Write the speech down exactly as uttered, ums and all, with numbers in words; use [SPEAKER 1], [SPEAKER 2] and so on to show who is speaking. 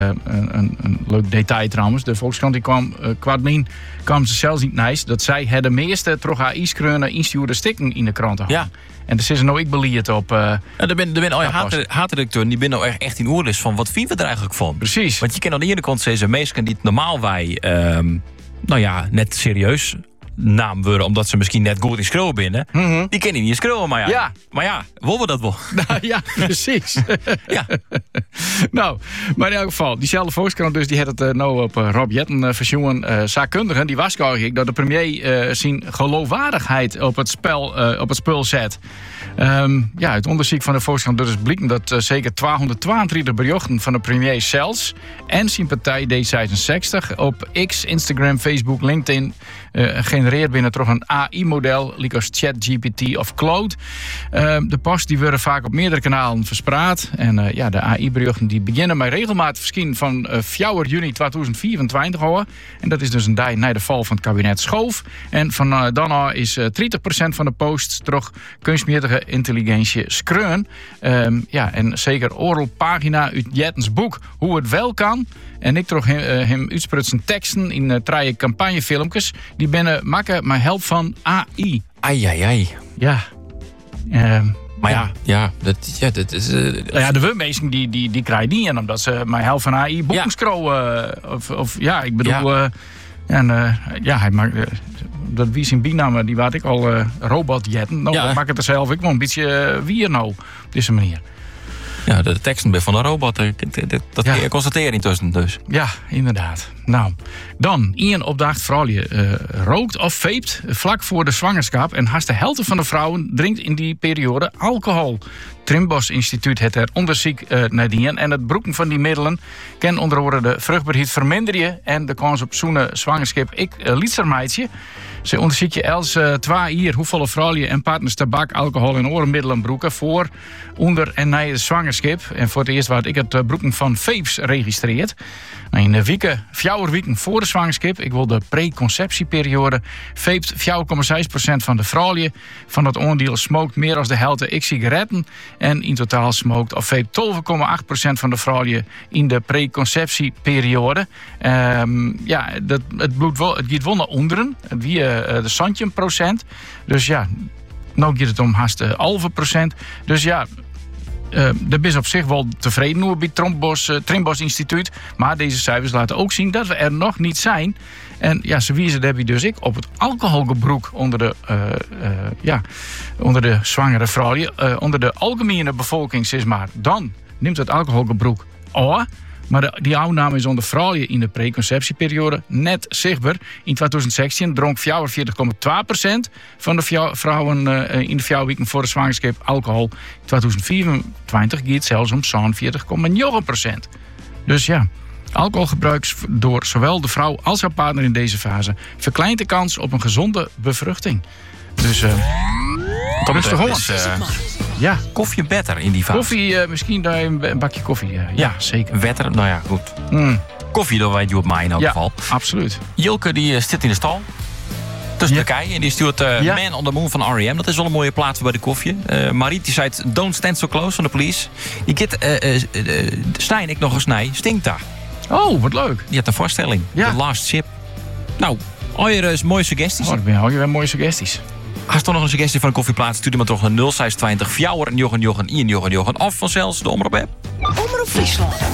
[SPEAKER 1] Een, een, een leuk detail trouwens. De Volkskrant die kwam, uh, kwaad min, kwam ze zelfs niet nice dat zij het de meeste toch haar iskreune instuurde stikken in de krant hadden.
[SPEAKER 2] Ja.
[SPEAKER 1] En dus is er nou ik belierd op. Uh,
[SPEAKER 2] ja, er ben, er ben oh ja, haatredacteur, die ben nou echt, echt in oorlis van wat vinden we er eigenlijk van?
[SPEAKER 1] Precies.
[SPEAKER 2] Want je kan aan de ene kant zeggen, mensen die het normaal wij, um, nou ja, net serieus naam worden, omdat ze misschien net goed in schreeuwen binnen. Mm-hmm. Die kennen niet in schreeuwen, maar ja.
[SPEAKER 1] ja.
[SPEAKER 2] Maar ja, willen we dat wel?
[SPEAKER 1] Nou ja, precies.
[SPEAKER 2] ja.
[SPEAKER 1] Nou, maar in elk geval, diezelfde Volkskrant dus, die had het uh, nou op uh, Rob Jetten uh, verzoen. Uh, zaakkundigen, die was ik dat de premier uh, zijn geloofwaardigheid op het spel, uh, op het spul zet. Um, ja, het onderzoek van de Volkskrant dus blijkt dat uh, zeker tweehonderdtweeëntwintig berichten van de premier zelfs en zijn partij D zesenzestig op X, Instagram, Facebook, LinkedIn uh, genereerd binnen toch een A I-model, like als ChatGPT of Claude. Uh, de post die worden vaak op meerdere kanalen verspraat. En uh, ja, de A I-berichten die beginnen met regelmatig verschijnen van uh, vier juni tweeduizend vierentwintig hoor. En dat is dus een dag na de val van het kabinet Schoof. En van uh, dan al is uh, dertig procent van de posts toch kunstmatige intelligentie skreun. Um, ja, en zeker oral pagina uit Jettens boek Hoe het wel kan. En ik trok hem, uh, hem uitsprutsen teksten in uh, drie campagnefilmpjes. Die binnen maken met help van A I.
[SPEAKER 2] Ai, ai, ai.
[SPEAKER 1] Ja. Um,
[SPEAKER 2] maar ja, ja, dat, ja, dat is... Uh,
[SPEAKER 1] nou ja, de webmeesten die, die, die krijgen die en omdat ze met help van A I boeken ja. scrollen. Uh, of, of ja, ik bedoel... Ja. Uh, en uh, ja, hij maakt... Uh, dat wie zijn bijnaam, die waard ik al uh, robotjetten. Nou, ja. Dat maakt het er zelf ik wel een beetje uh, wie er nou op deze manier.
[SPEAKER 2] Ja, de teksten van een robot, dat ja. constateer je intussen dus.
[SPEAKER 1] Ja, inderdaad. Nou, dan, één opdracht vooral je uh, rookt of veept vlak voor de zwangerschap en haast de helft van de vrouwen drinkt in die periode alcohol. Trimbos Instituut heeft er onderzoek uh, naar die en het broeken van die middelen kan onder andere de vruchtbaarheid verminderen en de kans op zo'n zwangerschap ik uh, lietsermeidje. Ze onderzoek je els uh, twee hier hoeveel vrouwen en partners tabak, alcohol en oormiddelen broeken voor, onder en na de zwangerschap. En voor het eerst werd ik het uh, broeken van vapes registreerd. Nou, in de weken, vier weken voor de zwangerschap, ik wil de preconceptieperiode, vapet vier komma zes procent van de vrouwen van dat oordeel smoked meer dan de helft ik sigaretten. En in totaal smoked of vapet twaalf komma acht procent van de vrouwen in de preconceptieperiode. Um, ja, dat, het, bloed wel, het gaat wel naar onderen, wie uh, de zandje procent. Dus ja, nou gaat het om haast de halve procent. Dus ja, Uh, daar is op zich wel tevreden over bij het Trimbos, uh, Trimbos Instituut. Maar deze cijfers laten ook zien dat we er nog niet zijn. En ja, ze wijzen daarbij dus ik op het alcoholgebruik onder de, uh, uh, ja, onder de zwangere vrouwen. Uh, onder de algemene bevolking, zeg maar. Dan neemt het alcoholgebruik af. Maar de, die aanname is onder vrouwen in de preconceptieperiode net zichtbaar. In tweeduizend zestien dronk vierenveertig komma twee procent van de vrouwen uh, in de vier weken voor de zwangerschap alcohol. In tweeduizend vierentwintig gaat het zelfs om zevenenveertig komma negen procent. Dus ja, alcoholgebruik door zowel de vrouw als haar partner in deze fase verkleint de kans op een gezonde bevruchting. Dus... Uh,
[SPEAKER 2] Kom eens toch eens. Uh,
[SPEAKER 1] ja.
[SPEAKER 2] Koffie beter in die fase.
[SPEAKER 1] Koffie, uh, misschien daar een bakje koffie. Uh, ja, ja, zeker.
[SPEAKER 2] Wetter, nou ja, goed. Mm. Koffie, dat weet je op mij in elk
[SPEAKER 1] ja,
[SPEAKER 2] geval.
[SPEAKER 1] Absoluut.
[SPEAKER 2] Jilke, die uh, zit in de stal. Tussen
[SPEAKER 1] ja.
[SPEAKER 2] de kei. En die stuurt uh,
[SPEAKER 1] ja.
[SPEAKER 2] Man on the Moon van R E M. Dat is wel een mooie plaats bij de koffie. Uh, Mariet, die zei Don't Stand So Close van de police. Die kit, uh, uh, uh, snij ik nog eens snij. Stinkt daar.
[SPEAKER 1] Oh, wat leuk.
[SPEAKER 2] Die had een voorstelling.
[SPEAKER 1] Ja.
[SPEAKER 2] The Last Ship. Nou, al je uh, mooie suggesties.
[SPEAKER 1] Oh, ik ben al je mooie suggesties.
[SPEAKER 2] Als je toch nog een suggestie van een koffieplaats, stuur maar toch naar nul zes twintig vier Jochen Jochen Ian Jochen Jochen of vanzelfs de Omroep app.
[SPEAKER 3] Omroep Friesland.